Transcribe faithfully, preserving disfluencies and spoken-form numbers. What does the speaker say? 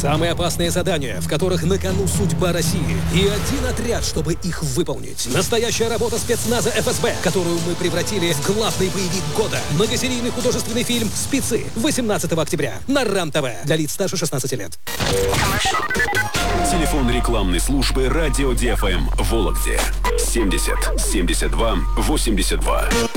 Самые опасные задания, в которых на кону судьба России. И один отряд, чтобы их выполнить. Настоящая работа спецназа эф эс бэ, которую мы превратили в главный боевик года. Многосерийный художественный фильм «Спецы» восемнадцатого октября на РАН-ТВ для лиц старше шестнадцати лет. Телефон рекламной службы «Радио ди эф эм» в Вологде. семьдесят семьдесят два восемьдесят два.